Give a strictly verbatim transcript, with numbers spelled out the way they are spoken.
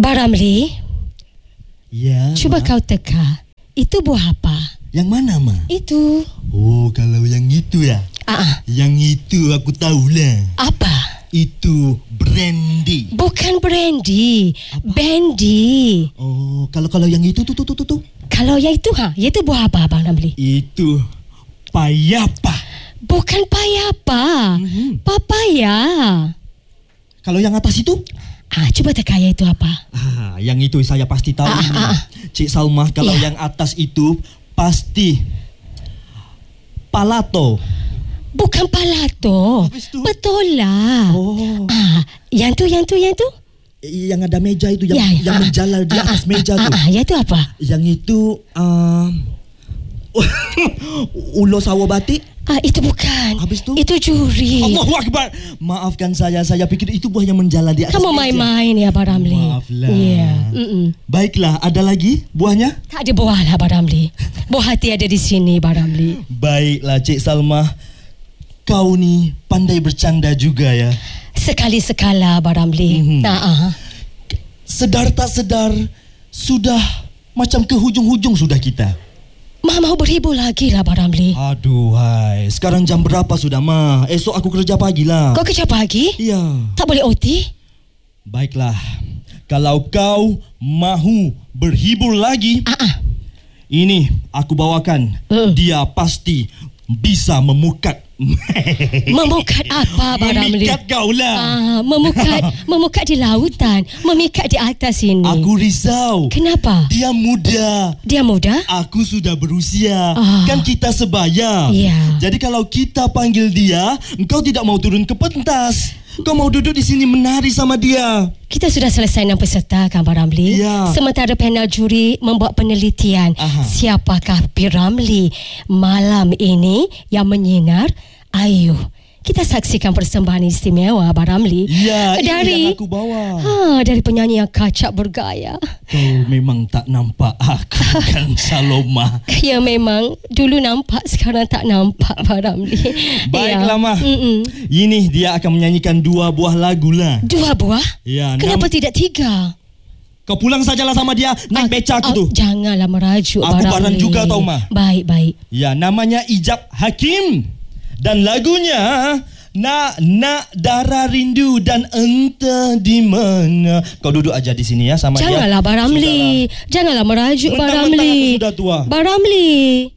Baramli, Ya. cuba Ma. kau teka. Itu buah apa? Yang mana, Ma? Itu. Oh, kalau yang itu ya. Ah, Yang itu aku tahulah. apa? Itu brandy. Bukan brandy, Bandy. Oh, kalau kalau yang itu tuh tuh tuh tuh. tuh. Kalau yang itu ha, itu buah apa Abang Ramli? Itu payapa. Bukan payapa, Mhm. papaya. Kalau yang atas itu? Ah, cuba teka ya itu apa? Ah, yang itu saya pasti tahu. Ah, ini. ah, ah. Cik Salma, kalau Ya. yang atas itu pasti palato. Bukan palato. Habis tu? Betul lah. Oh, Ah, yang tu, yang tu, yang tu. yang ada meja itu, yang, Ya, ya. yang Ah, menjalar di ah, atas ah, meja ah, tuh. Ah, ya itu apa? Yang itu um, ulo sawo batik. Ah, itu bukan. Habis tu? Itu juri. Allahu Akbar. Maafkan saya, saya pikir itu buah yang menjalar di atas Kamu meja. main-main ya Abang Ramli. Maaflah. Ya. Mm-mm. Baiklah, ada lagi buahnya? Tak ada buah lah Abang Ramli. Buah hati ada di sini Abang Ramli. Baiklah, Cik Salma. Kau ni pandai bercanda juga ya. Sekali-sekala Abang Ramli. Mhm. Nah, ah. Sedar tak sedar, sudah macam ke hujung-hujung sudah kita. Ma mau berhibur lagi lah Abang Ramli. Aduhai, sekarang jam berapa sudah, Ma? Esok aku kerja pagi lah. Kau kerja pagi? Iya. Tak boleh O T? Baiklah, kalau kau mahu berhibur lagi, Ah, ah. ini aku bawakan. Hmm. Dia pasti bisa memukat. Memukat apa Abang Ramli? Memikat kau lah. Ah, memukat, memukat di lautan, memikat di atas ini. Aku risau. Kenapa? Dia muda. Dia muda? Aku sudah berusia. Ah. Kan kita sebaya. Ya. Jadi kalau kita panggil dia, engkau tidak mau turun ke pentas. Kau mau duduk di sini menari sama dia. Kita sudah selesai enam peserta kan Abang Ramli? Ya. Sementara panel juri membuat penelitian. Aha. Siapakah P. Ramli malam ini yang menyinar? Ayo, kita saksikan persembahan istimewa Abang Ramli. Ya, ini dari yang aku bawa. ha, dari penyanyi yang kacak bergaya. Kau memang tak nampak aku kan, Saloma. Ya memang dulu nampak, sekarang tak nampak Abang Ramli. Baiklah, ya. Ma. Mm-mm. Ini dia akan menyanyikan dua buah lagu lah. Dua buah? Ya, Kenapa nam- tidak tiga? Kau pulang sajalah sama dia. Naik beca aku Oh, tu. janganlah merajuk Aku Abang barang Ramli. juga tau, Ma. Baik, baik. Ya, namanya Ijab Hakim. Dan lagunya Nak Nak Darah Rindu dan Entah di mana. Kau duduk aja di sini ya sama dia. Janganlah Abang Ramli. Janganlah merajuk Abang Mentang-mentang Ramli. aku sudah tua. Abang Ramli.